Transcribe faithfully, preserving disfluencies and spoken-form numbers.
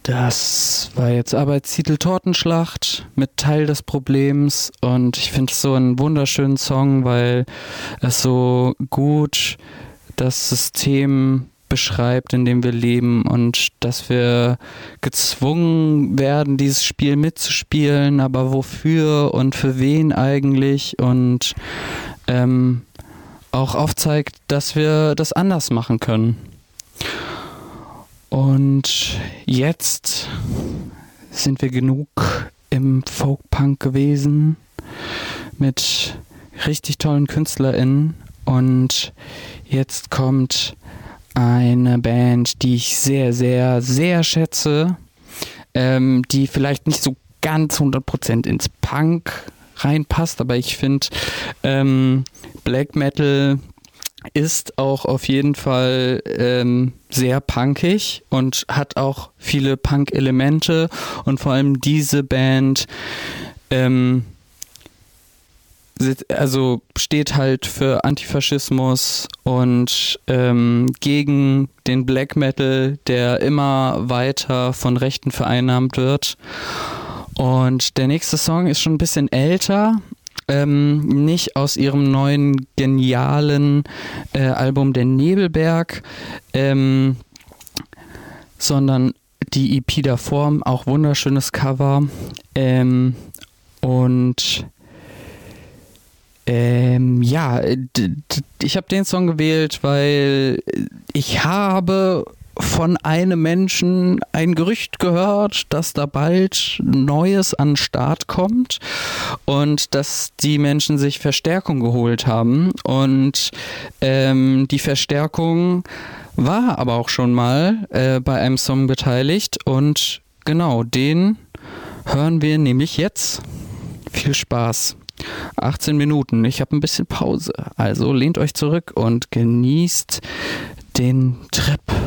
Das war jetzt Arbeitstitel Tortenschlacht mit Teil des Problems und ich finde es so einen wunderschönen Song, weil es so gut das System beschreibt, in dem wir leben und dass wir gezwungen werden, dieses Spiel mitzuspielen, aber wofür und für wen eigentlich und ähm, auch aufzeigt, dass wir das anders machen können. Und jetzt sind wir genug im Folk-Punk gewesen mit richtig tollen KünstlerInnen und jetzt kommt eine Band, die ich sehr, sehr, sehr schätze, ähm, die vielleicht nicht so ganz hundert Prozent ins Punk reinpasst, aber ich finde ähm, Black Metal ist auch auf jeden Fall ähm, sehr punkig und hat auch viele Punk-Elemente und vor allem diese Band ähm, also steht halt für Antifaschismus und ähm, gegen den Black Metal, der immer weiter von Rechten vereinnahmt wird. Und der nächste Song ist schon ein bisschen älter, ähm, nicht aus ihrem neuen genialen äh, Album Der Nebelberg, ähm, sondern die E P davor, auch wunderschönes Cover. Ähm, und Ähm, ja, d- d- ich habe den Song gewählt, weil ich habe von einem Menschen ein Gerücht gehört, dass da bald Neues an den Start kommt und dass die Menschen sich Verstärkung geholt haben und ähm, die Verstärkung war aber auch schon mal äh, bei einem Song beteiligt und genau, den hören wir nämlich jetzt. Viel Spaß. achtzehn Minuten, ich habe ein bisschen Pause, also lehnt euch zurück und genießt den Trip.